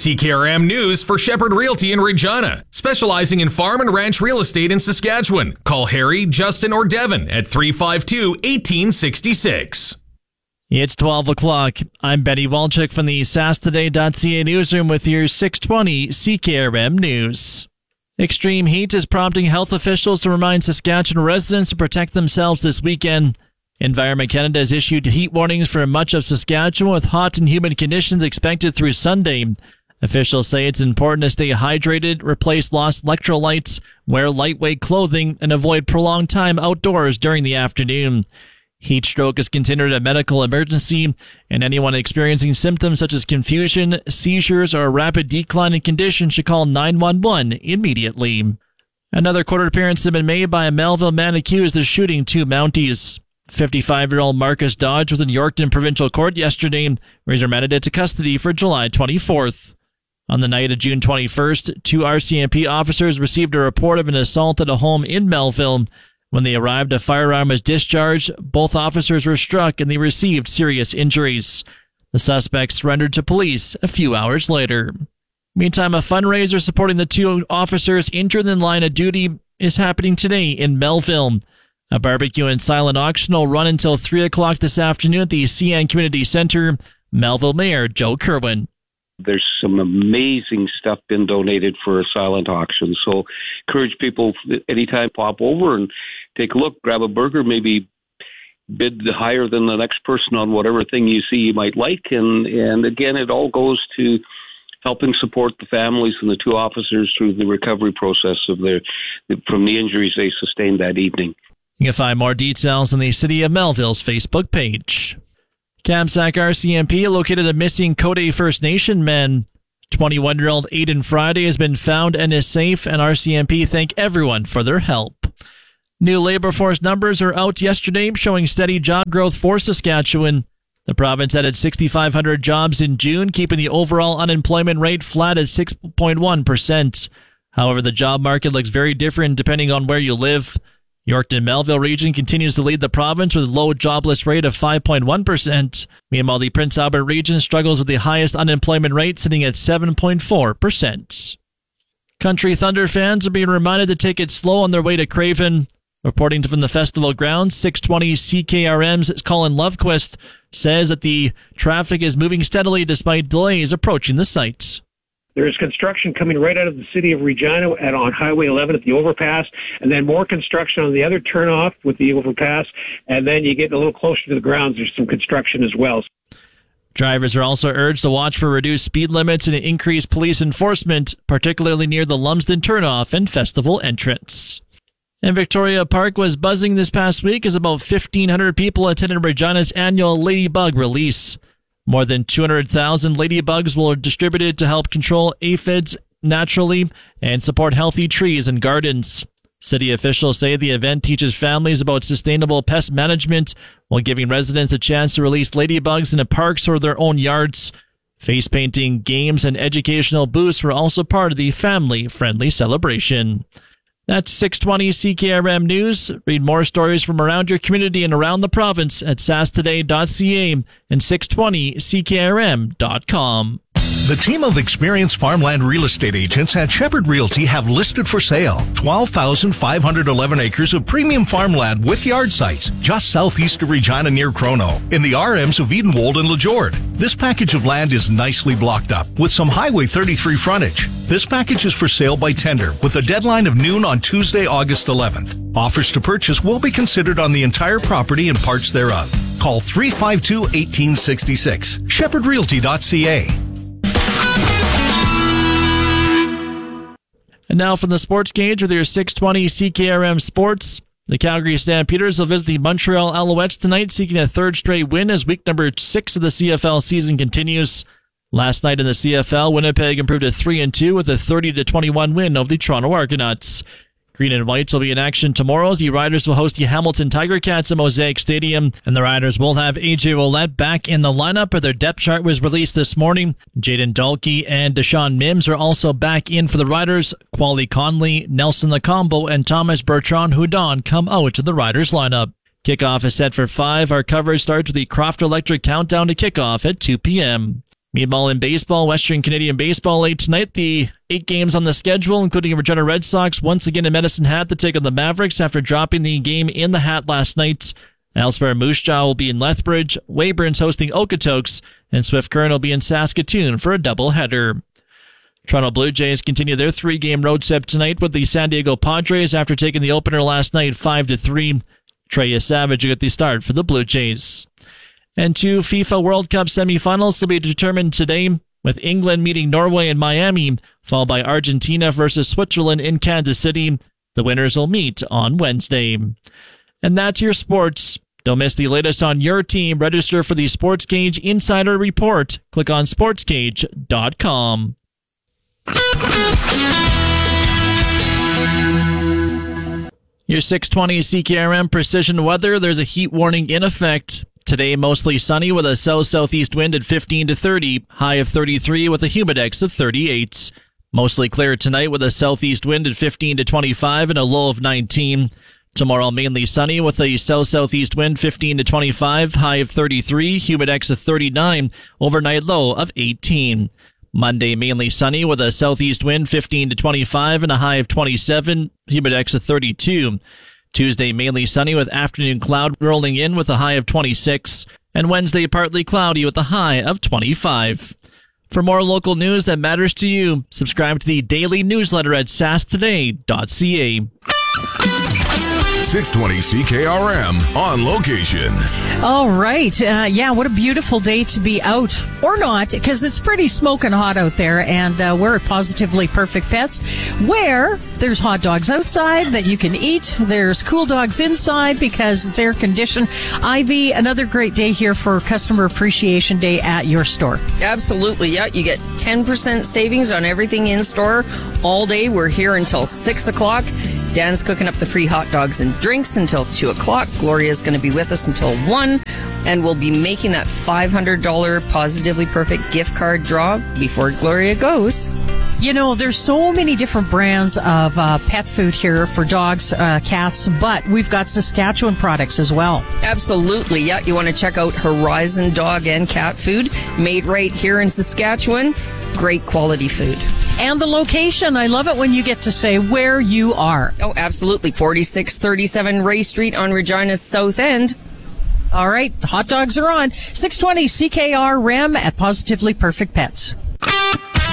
CKRM News for Shepherd Realty in Regina, specializing in farm and ranch real estate in Saskatchewan. Call Harry, Justin, or Devin at 352-1866. It's 12 o'clock. I'm Benny Walchuk from the SaskToday.ca newsroom with your 620 CKRM News. Extreme heat is prompting health officials to remind Saskatchewan residents to protect themselves this weekend. Environment Canada has issued heat warnings for much of Saskatchewan with hot and humid conditions expected through Sunday. Officials say it's important to stay hydrated, replace lost electrolytes, wear lightweight clothing, and avoid prolonged time outdoors during the afternoon. Heat stroke is considered a medical emergency, and anyone experiencing symptoms such as confusion, seizures, or a rapid decline in condition should call 911 immediately. Another court appearance has been made by a Melville man accused of shooting two Mounties. 55-year-old Marcus Dodge was in Yorkton Provincial Court yesterday, where he's remanded to custody for July 24th. On the night of June 21st, two RCMP officers received a report of an assault at a home in Melville. When they arrived, a firearm was discharged. Both officers were struck and they received serious injuries. The suspects surrendered to police a few hours later. Meantime, a fundraiser supporting the two officers injured in the line of duty is happening today in Melville. A barbecue and silent auction will run until 3 o'clock this afternoon at the CN Community Centre. Melville Mayor Joe Kerwin. There's some amazing stuff been donated for a silent auction. So encourage people anytime pop over and take a look, grab a burger, maybe bid higher than the next person on whatever thing you see you might like. And again, it all goes to helping support the families and the two officers through the recovery process from the injuries they sustained that evening. You can find more details on the City of Melville's Facebook page. Kamsack RCMP located a missing Cote First Nation man. 21-year-old Aiden Friday has been found and is safe, and RCMP thank everyone for their help. New labor force numbers are out yesterday, showing steady job growth for Saskatchewan. The province added 6,500 jobs in June, keeping the overall unemployment rate flat at 6.1%. However, the job market looks very different depending on where you live. Yorkton-Melville region continues to lead the province with a low jobless rate of 5.1%. Meanwhile, the Prince Albert region struggles with the highest unemployment rate, sitting at 7.4%. Country Thunder fans are being reminded to take it slow on their way to Craven. Reporting from the festival grounds, 620 CKRM's Colin Lovequist says that the traffic is moving steadily despite delays approaching the sites. There is construction coming right out of the city of Regina on Highway 11 at the overpass, and then more construction on the other turnoff with the overpass, and then you get a little closer to the grounds, there's some construction as well. Drivers are also urged to watch for reduced speed limits and increased police enforcement, particularly near the Lumsden turnoff and festival entrance. And Victoria Park was buzzing this past week as about 1,500 people attended Regina's annual Ladybug release. More than 200,000 ladybugs were distributed to help control aphids naturally and support healthy trees and gardens. City officials say the event teaches families about sustainable pest management while giving residents a chance to release ladybugs into parks or their own yards. Face painting, games, and educational booths were also part of the family-friendly celebration. That's 620 CKRM News. Read more stories from around your community and around the province at sasktoday.ca and 620CKRM.com. The team of experienced farmland real estate agents at Shepherd Realty have listed for sale 12,511 acres of premium farmland with yard sites just southeast of Regina near Chrono in the RMs of Edenwold and LeJord. This package of land is nicely blocked up with some Highway 33 frontage. This package is for sale by tender with a deadline of noon on Tuesday, August 11th. Offers to purchase will be considered on the entire property and parts thereof. Call 352-1866. ShepherdRealty.ca. And now from the Sports Cage with your 620 CKRM Sports. The Calgary Stampeders will visit the Montreal Alouettes tonight, seeking a third straight win as week number 6 of the CFL season continues. Last night in the CFL, Winnipeg improved to 3-2 with a 30-21 win over the Toronto Argonauts. Green and Whites will be in action tomorrow as the Riders will host the Hamilton Tiger Cats at Mosaic Stadium. And the Riders will have A.J. Ouellette back in the lineup, but their depth chart was released this morning. Jaden Dalkey and Deshaun Mims are also back in for the Riders. Quali Conley, Nelson Lacombo, and Thomas Bertrand-Houdon come out to the Riders lineup. Kickoff is set for 5. Our coverage starts with the Croft Electric Countdown to Kickoff at 2 p.m. Meanwhile, in baseball, Western Canadian Baseball late tonight, the 8 games on the schedule, including Regina Red Sox once again in Medicine Hat to take on the Mavericks after dropping the game in the Hat last night. Elsewhere, Moose Jaw will be in Lethbridge, Weyburn's hosting Okotoks, and Swift Current will be in Saskatoon for a doubleheader. Toronto Blue Jays continue their 3-game road trip tonight with the San Diego Padres after taking the opener last night 5-3. Trey Savage will get the start for the Blue Jays. And 2 FIFA World Cup semifinals to be determined today, with England meeting Norway in Miami, followed by Argentina versus Switzerland in Kansas City. The winners will meet on Wednesday. And that's your sports. Don't miss the latest on your team. Register for the Sports Cage Insider Report. Click on sportscage.com. Your 620 CKRM Precision Weather. There's a heat warning in effect. Today, mostly sunny with a south-southeast wind at 15 to 30, high of 33 with a humidex of 38. Mostly clear tonight with a southeast wind at 15 to 25 and a low of 19. Tomorrow, mainly sunny with a south-southeast wind 15 to 25, high of 33, humidex of 39, overnight low of 18. Monday, mainly sunny with a southeast wind 15 to 25 and a high of 27, humidex of 32. Tuesday, mainly sunny with afternoon cloud rolling in with a high of 26. And Wednesday, partly cloudy with a high of 25. For more local news that matters to you, subscribe to the daily newsletter at sastoday.ca. 620 CKRM on location. All right. What a beautiful day to be out. Or not, because it's pretty smoking hot out there. And we're at Positively Perfect Pets, where there's hot dogs outside that you can eat. There's cool dogs inside because it's air conditioned. Ivy, another great day here for Customer Appreciation Day at your store. Absolutely. Yeah, you get 10% savings on everything in store all day. We're here until 6 o'clock. Dan's cooking up the free hot dogs and drinks until 2 o'clock. Gloria's going to be with us until 1. And we'll be making that $500 Positively Perfect gift card draw before Gloria goes. You know, there's so many different brands of pet food here for dogs, cats, but we've got Saskatchewan products as well. Absolutely. Yeah, you want to check out Horizon Dog and Cat Food, made right here in Saskatchewan. Great quality food. And the location. I love it when you get to say where you are. Oh, absolutely. 4637 Ray Street on Regina's South End. All right. The hot dogs are on. 620 CKRM at Positively Perfect Pets.